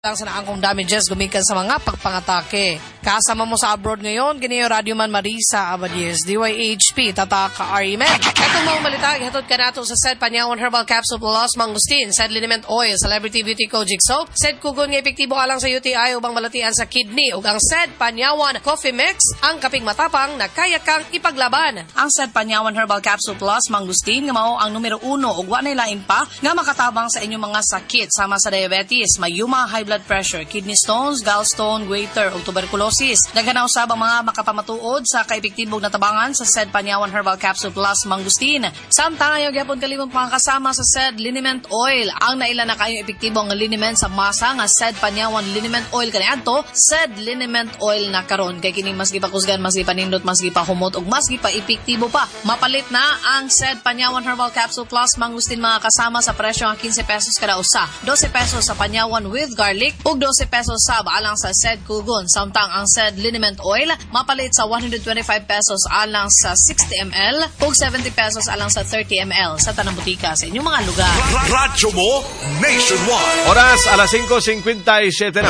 lang sa naangkong damages gumikan sa mga pagpangatake. Kasama mo sa abroad ngayon, giniyo Radio Man Marisa Abadies, DYHP, Tataka Arimen. Itong mga malita, ihatod ka nato sa Sed Panyawan Herbal Capsule Plus Mangustin, Sed Liniment Oil, Celebrity Beauty Kojic Soap, Sed Kugon nga epektibo alang sa UTI ubang malatian sa kidney, ug ang Sed Panyawan Coffee Mix, ang kaping matapang na kaya kang ipaglaban. Ang Sed Panyawan Herbal Capsule Plus Mangustin nga mao ang numero 1 ug wa nay lain pa nga makatabang sa inyong mga sakit sama sa diabetes, mayuma, high blood pressure, kidney stones, gallstone, goiter o tuberculosis. Daghanaw usab ang mga makapamatuod sa kaepektibong natabangan sa Sed Panyawan Herbal Capsule Plus Mangustin. Samtang ayaw gyapon kalimong pangkasama sa Sed Liniment Oil. Ang naila na kayo epektibong liniment sa masa nga Sed Panyawan Liniment Oil kaniadto, Sed Liniment Oil na karon kay kini mas gipakusgan, mas gipanindot, mas gipahumot ug mas gipaepektibo pa. Mapalit na ang Sed Panyawan Herbal Capsule Plus Mangustin mga kasama sa presyo nga 15 pesos kada usa. 12 pesos sa Panyawan with garlic ug 12 pesos sa alang sa Sed Kugon. Samtang ang Sed Liniment Oil mapalit sa 125 pesos alang sa 60 ml ug 70 pesos alang sa 30 ml sa tanang butika sa inyong mga lugar. Radyo mo nationwide. Oras alas 5:57 na.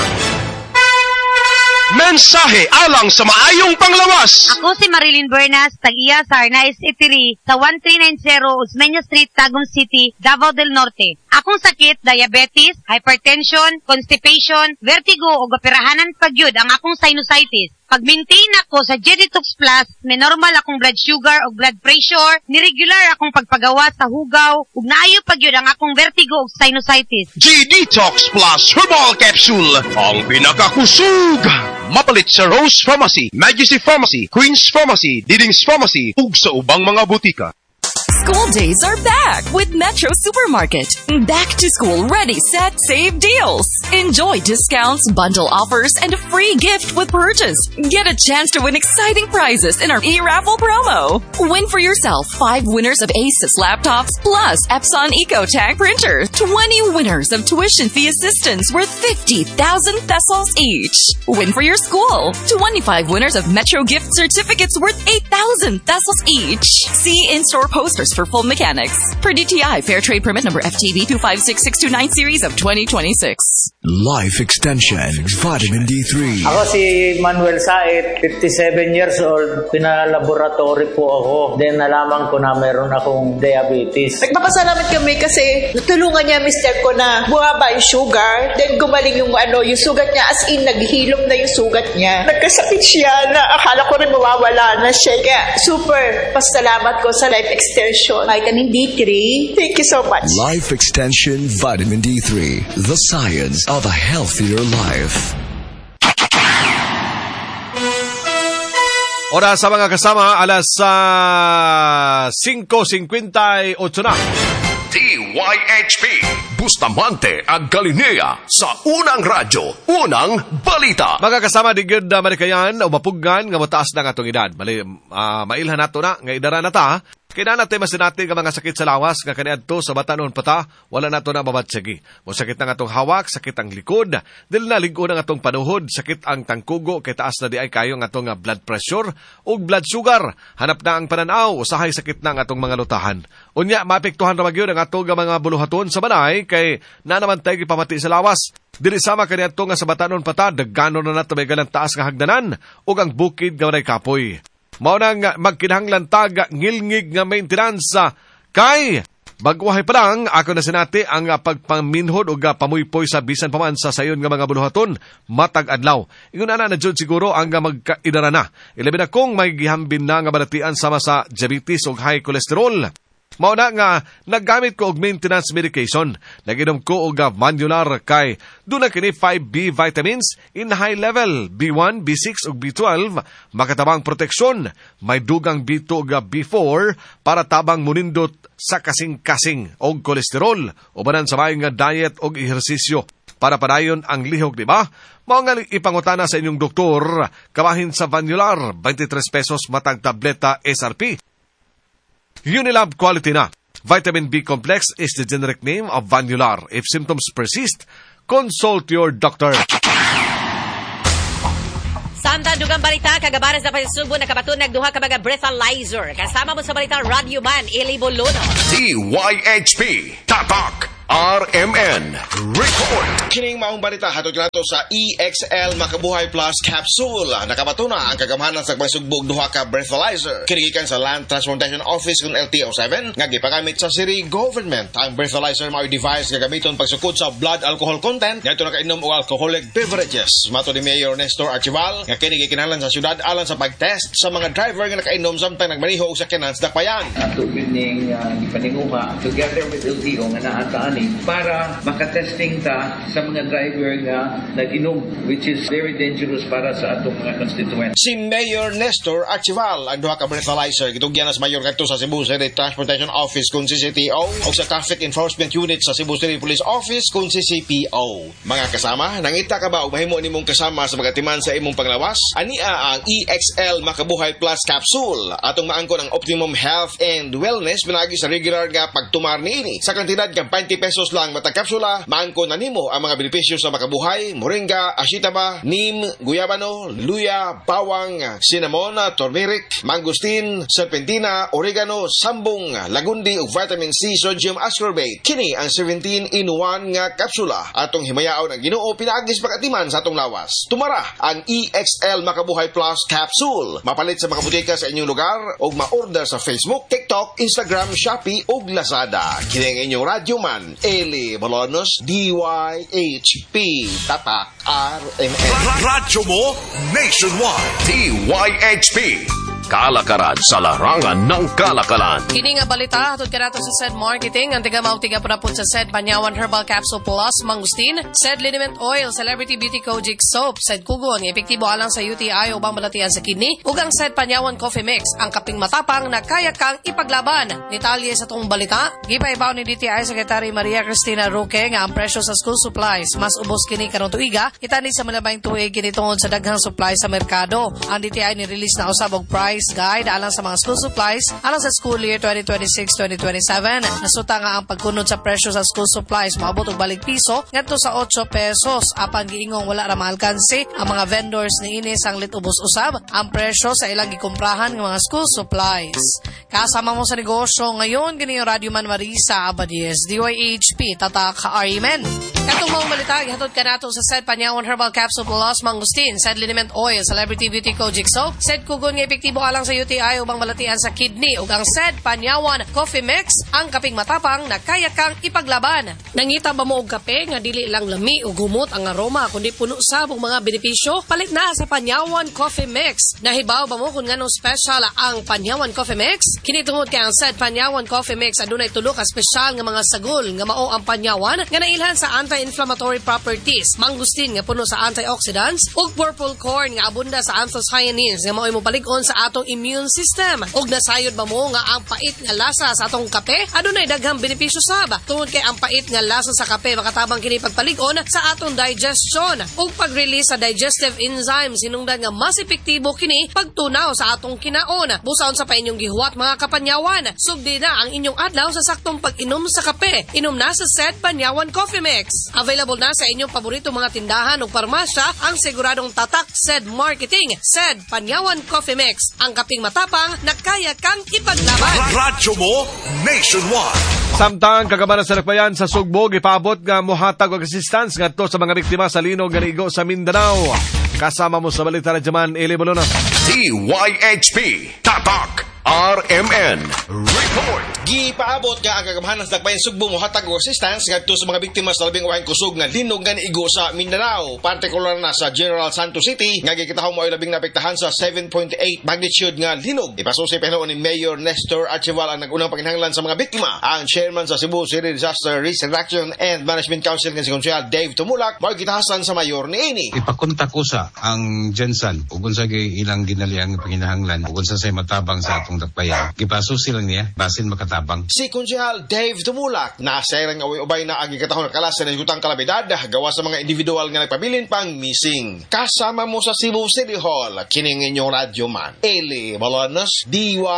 Mensahe alang sa maayong panglawas. Ako si Marilyn Bernas, tag-iya sa Arnaiz Eatery sa 1390 Osmeña Street, Tagum City, Davao del Norte. Akong sakit, diabetes, hypertension, constipation, vertigo o operahanan pagyud ang akong sinusitis. Pag-maintain ako sa G-Detox Plus, may normal akong blood sugar o blood pressure, niregular akong pagpagawa sa hugaw, ug naayo pagyud ang akong vertigo o sinusitis. G-Detox Plus Herbal Capsule, ang pinakakusug. Mapalit sa Rose Pharmacy, Majesty Pharmacy, Queen's Pharmacy, Diding's Pharmacy, ug sa ubang mga butika. School days are back with Metro Supermarket. Back to school ready, set, save deals. Enjoy discounts, bundle offers, and a free gift with purchase. Get a chance to win exciting prizes in our e-raffle promo. Win for yourself 5 winners of Asus laptops plus Epson EcoTag printer. 20 winners of tuition fee assistance worth 50,000 pesos each. Win for your school 25 winners of Metro gift certificates worth 8,000 pesos each. See in-store posters for full mechanics. Per DTI Fair Trade Permit number FTB 256629 series of 2026. Life Extension Vitamin D3. Ako si Manuel Said, 57 years old. Pinalaboratory po ako. Then nalaman ko na meron akong diabetes. Nagpapasalamat kami kasi natulungan niya mister ko na bumaba yung sugar. Then gumaling yung sugat niya. As in, naghilom na yung sugat niya. Nagkasakit siya na akala ko rin mawawala na siya. Kaya super pasalamat ko sa Life Extension Vitamin D3. Thank you so much. Life Extension Vitamin D3. The science of a healthier life. Oras sa mga kasama, alas 5:58 na. DYHP Bustamante ag Galilea sa unang radyo, unang balita. Mga kasama, di gyud marikayan o mapuggan nga mataas na nga itong edad. Mailhan nato na, nga idara na ta. Kaya natin masinati nga mga sakit sa lawas nga kaniadto sa batanon pata, wala nato na mabatsagi. Mo sakit na nga itong hawak, sakit ang likod, dil na ligo na nga itong panuhod, sakit ang tangkugo, kay taas na di ay kayo nga itong blood pressure o blood sugar. Hanap na ang pananaw, usahay sakit na nga itong mga lutahan. Unya, maapektuhan na magyod ang atong mga buluhaton sa banay, kay na naman tayo ipamati sa lawas. Dili sama kaniadto nga sa batanon pata, dagano na nato may galang taas nga hagdanan, o ang bukid nga manay kapoy. Mao nang magkinahanglan tag ngilngig nga maintenance kay bagwahay pa lang ako na sinati ang pagpaminhod o pamuypoy sa bisan paman sa sayon nga mga buluhaton matag adlaw. Ingon ana na jud siguro ang magkaidara na. Ilabi na kung may gihambin na nga balatian sama sa diabetes o high cholesterol. Mao na nga naggamit ko og maintenance medication. Naginom ko og Vanular kay duna kini 5B vitamins in high level, B1, B6 ug B12 makatabang proteksyon. May dugang B2 ug B4 para tabang munindot sa kasing-kasing og kolesterol. Ubanan sa maayong nga diet og ehersisyo para padayon ang lihok, di ba? Mao nga ipangutana sa inyong doktor, kabahin sa Vanular, 23 pesos matag tableta SRP. Unilab quality na. Vitamin B complex is the generic name of Vanular. If symptoms persist, consult your doctor. Samtang dugang balita, kagabaras na pagsugbo na kabaton nagduha ka mga breathalyzer. Kasama mo sa balita, Radio Man, Ili Bolono. DYHP Tatak RMN Report. Kining maong balita hatod nato sa EXL Makabuhay Plus Capsule. Nakabato na ang kagamahanan sa pagsugbog duha ka breathalyzer. Kinigikan sa Land Transportation Office kung LTO7 nga gipagamit sa city government. Ang breathalyzer mao device nga gamiton pagsukod sa blood alcohol content ngadto nakainom og alcoholic beverages. Mato ni Mayor Nestor Archival nga kini gikinahanglan sa syudad alang sa pagtest sa mga driver nga nakainom samtang nagmaneho og sakyanan sa dakbayan. Ato bining gipaninguha together with LTO nga naataan para makatesting ta sa mga driver nga nag-inom, which is very dangerous para sa atong mga constituents. Si Mayor Nestor Archival ang duha ka breathalyzer gitugyan sa mayor kadto sa Cebu City Transportation Office kung CCTO o sa Traffic Enforcement Unit sa Cebu City Police Office kung CCPO. Mga kasama, nangita ka ba o mahimo nimong kasama sa magatiman sa imong panglawas? Ania ang EXL Makabuhay Plus Capsule atong maangkon ang optimum health and wellness pinagi sa regular nga pagtumar niini sa kantidad nga 20 pesos lang matag kapsula. Maangkon na nimo ang mga benepisyo sa makabuhay: moringa, ashitaba, neem, guyabano, luya, bawang, cinnamon, turmeric, mangosteen, serpentina, oregano, sambong, lagundi ug vitamin C sodium ascorbate. Kini ang 17-in-1 nga kapsula atong himayaon ang Ginoo pinaagis pagatiman sa atong lawas. Tumara ang EXL Makabuhay Plus Capsule. Mapalit sa mga butika sa inyong lugar o ma-order sa Facebook, TikTok, Instagram, Shopee ug Lazada. Kini ang inyong radyoman Eli Balonos, DYHP, Tatak, RMN. Radyo mo nationwide. DYHP. Kalakaran sa larangan ng kalakalan. Kini nga balita hatod kanato sa SED Marketing. Ang tiga tiga prapod sa SED Panyawan Herbal Capsule Plus Mangustin, SED Liniment Oil, Celebrity Beauty Kojic Soap, SED Kugon, epektibo alang sa UTI o bang balatian sa kidney, ug ang SED Panyawan Coffee Mix, ang kaping matapang na kaya kang ipaglaban. Detalye sa tong balita, gipaibaw ni DTI Secretary Maria Cristina Roque nga ang presyo sa school supplies mas ubos kini karong tuiga, itani sa malabayng tuig kini tungod sa daghang supply sa merkado. Ang DTI ni release na usab og price guide alang sa mga school supplies alang sa school year 2026-2027. Nasuta nga ang pagkunod sa presyo sa school supplies maabot og balik piso ngadto sa 8 pesos. Apan giingong wala ra maalkansi ang mga vendors niini sanglit ubos usab ang presyo sa ilang gikumprahan nga mga school supplies. Kasama mo sa negosyo ngayon kini Radio Man Marisa Abadies, DYHP Tatak Arimen. Katong mga balita gihatod kanato sa SED Panyawan Herbal Capsule Plus Mangustin, SED Liniment Oil, Celebrity Beauty Kojic Soap, SED Kugon nga epektibo alang sa UTI ubang balatian sa kidney ug ang SED Panyawan Coffee Mix, ang kaping matapang na kaya kang ipaglaban. Nangita ba mo og kape nga dili lang lami ug humot ang aroma kundi puno sa mga benepisyo? Palit na sa Panyawan Coffee Mix. Nahibaw ba mo kung nganong special ang Panyawan Coffee Mix? Kini tungod kay ang SED Panyawan Coffee Mix adunay tulo ka special nga mga sagol nga mao ang Panyawan nga nailhan sa anti-inflammatory properties, mangustin nga puno sa antioxidants ug purple corn nga abunda sa anthocyanins nga mao'y mopalig-on sa atong immune system. Ug nasayod ba mo nga ang pait nga lasa sa atong kape adunay daghang benepisyo sab tungod kay ang pait nga lasa sa kape makatabang kini pagpalig-on sa atong digestion ug pag-release sa digestive enzymes hinungdan nga mas epektibo kini pagtunaw sa atong kinaon. Busaon sa pa inyong gihuwat mga kapanyawan, sugdi na ang inyong adlaw sa saktong pag-inom sa kape. Inom na sa SED Panyawan Coffee Mix. Available na sa inyong paborito mga tindahan o parmasya ang siguradong tatak SED Marketing, SED Panyawan Coffee Mix, ang kaping matapang na kaya kang ipaglaban. Radyo mo nationwide. Samtang kagabanan sa Lakbayan sa Sugbog, ipabot nga mohatag og assistance ngadto sa mga biktima sa linog nga naigo sa Mindanao. Kasama mo sa balita na Jaman Eli Bolonos. DYHP Tatak RMN Report. Gipaabot nga ang kagamahanan sa Dakbayan Sugbong mohatag og assistance ngadto sa mga biktima sa labing uwahing kusog nga linog nga niigo sa Mindanao, partikular na sa General Santos City nga gikitahom mo ay labing naapektahan sa 7.8 magnitude nga linog. Ipasusi pa ni Mayor Nestor Archival ang nagunang panginahanglan sa mga biktima. Ang chairman sa Cebu City Disaster Risk Reduction and Management Council nga si Konsehal Dave Tumulak mao gitahasan sa mayor niini. Ipakontak ko sa ang Jensen ug unsa gay ilang ginaliang panginahanglan ug unsa say matabang sa atong dakbayan. Gipasusi lang niya basin makatabang. Si Konsehal Dave Tumulak na sayang away-ubay na ang gikatahon kalasan ng hutang kalabidad gawa sa mga individual nga nagpabilin pang missing. Kasama mo sa Cebu City Hall kining inyong radyo man Eli Balonos,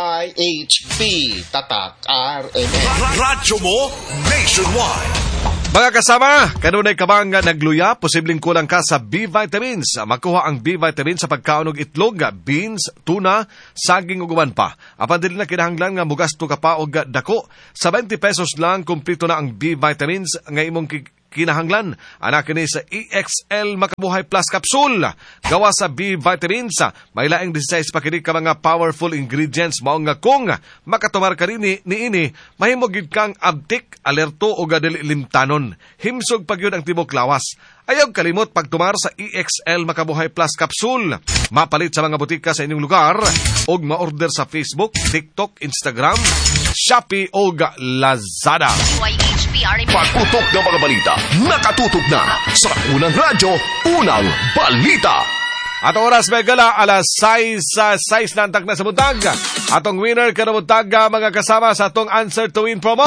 DYHP Tatak RMN. Radyo mo nationwide. Mga kasama, kanunay ka bang nagluya? Posibleng kulang ka sa B-vitamins. Makuha ang B-vitamins sa pagkaon og itlog, beans, tuna, saging ug uban pa. Apan dili na kinahanglan nga mugasto ka pa og dako. Sa 20 pesos lang kumpleto na ang B-vitamins nga imong kinahanglan. Anak kini sa EXL Makabuhay Plus Capsule. Gawa sa B-vitamins. May laing 16 pa kini ka mga powerful ingredients mao nga kung makatumar ka rin niini, mahimog gid kang abtik, alerto o dili limtanon. Himsog pagyud ang tibok lawas. Ayaw kalimot pagtumar sa EXL Makabuhay Plus Capsule. Mapalit sa mga butika sa inyong lugar o ma-order sa Facebook, TikTok, Instagram, Shopee o Lazada. Pagputok ng mga balita, nakatutok na sa Unang Radyo, Unang Balita. At oras may gala, alas 6 na antak na sa buntag. Atong winner ka na buntag, mga kasama sa atong Answer to Win promo.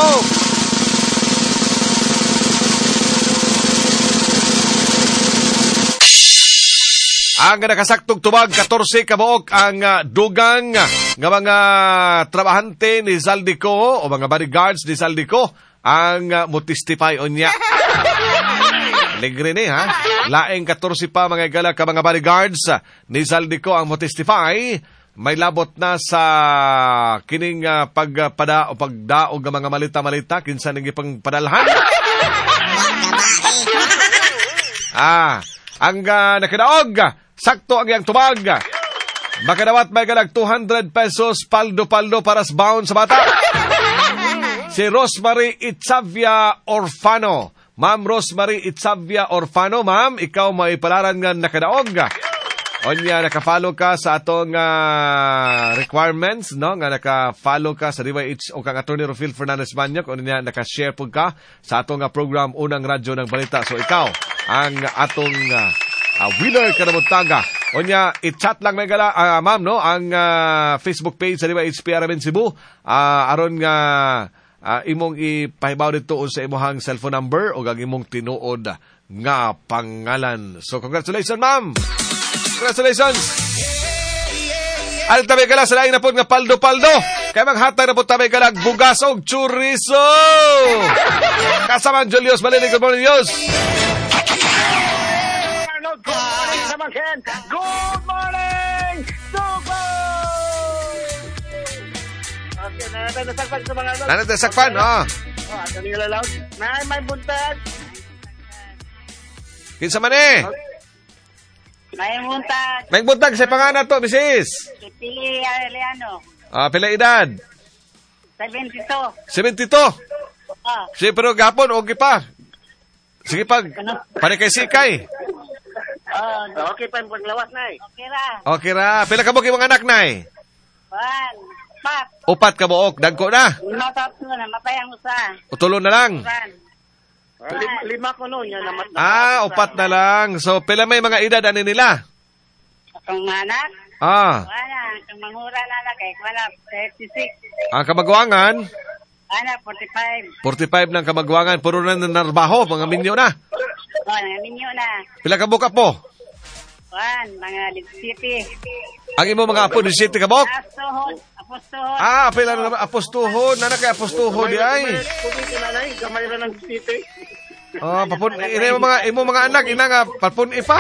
Ang nakasaktog tubag, 14 kabuok ang dugang nga mga trabahante ni Zaldico o mga bodyguards ni Zaldico ang mutistify onya. Ligre ni ha. Laing 14 pa mga igala ka mga bodyguards ni Zaldico ang mutistify. May labot na sa kining pagpada o pagdaog ng mga malita-malita kinsa nang ipang padalhan. Ang nakadaog sakto ang iyang tubag. Makadawat may galag 200 pesos paldo-paldo para sa baon sa bata. Si Rosemary Itzavia Orfano. Ma'am Rosemary Itzavia Orfano, ma'am, ikaw may palaran nga nakadaog. Onya, nakafollow ka sa atong requirements, no? Nga nakafollow ka sa DYH o kang Atty. Rufil Fernandez Maniac. Onya, nakashare po ka sa atong program Unang Radyo ng Balita. So, ikaw ang atong winner ka na buntaga. Onya, i-chat lang may gala, ma'am, no? Ang Facebook page sa DYH PRMN Cebu. Aron nga imong ipahibaw dito sa imong cellphone number o ang imong tinuod nga pangalan. So, congratulations, ma'am! Congratulations! Al tabi ka lang sa laing na po nga paldo-paldo. Kaya maghatag na po tabi ka lang bugas o chorizo. Kasama Julius Malinig. Good morning, Dios. Good morning, Samakin. Good morning, Sugo! Okay, nanatay sa mga... Nanatay sakpan, oh. Ato nila lang. May buntag. Kinsa man eh? May buntag. May buntag sa pangalan to, Mrs. Pili Arellano. Pila edad? 72. 72? Si pero gapon, okay pa. Sige pag, panikay-sikay. Okay pa yung paglawas, Nay. Okay ra. Pila ka buok yung mga anak, Nay? 1, 4. 4 ka buok. Dagko na. 5 tatlo na. Matay ang usa. Utulo na lang. 5 ko noon. 4 na lang. So, pila may mga edad ani nila? Akong anak? Wala. Ang mangura na anak eh. Wala. 36. Ang kamagwangan? Anak, 45. 45 ng kamagwangan. Puro na narbaho. Mga minyo na. Mga minyo na. Pila ka buka po? 1, mga 17. Ang imo mga apo, 17 ka buok? Apostuhon. Pila na naman. Apostuhon. Nanak kay apostuhon di ay. Gamay na ng city. Papun, imo mga anak, ina nga, papun ipa.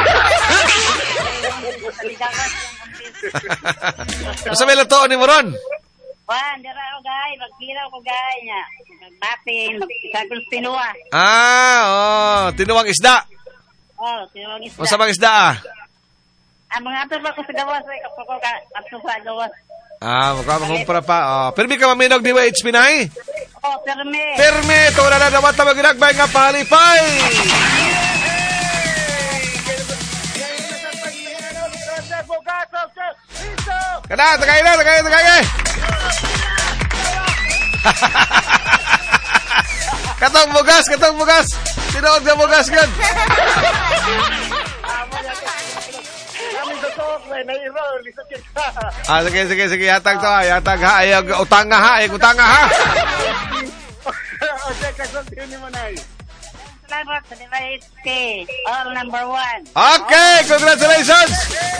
Masa may latoon ni mo ron? Dira ko gay, magkiraw ko gay niya. Magbating, magkagul tinuwa. Tinuwang isda. Tinuwang isda. Masa bang isda Ang mga ato ba ko sa gawas, kapag ko ato sa gawas. Magkumpara pa. Permi ka maminog di YHP na eh? Permi. Permi, ito na na dapat na maginagbay nga pahalipay. Kada, tagay na. Katong bugas. Tinood ka bugas gan. Sige. Hatag to ha. Hatag ha. Utang nga ha. Salamat sa DYHP. All number 1. Okay, congratulations.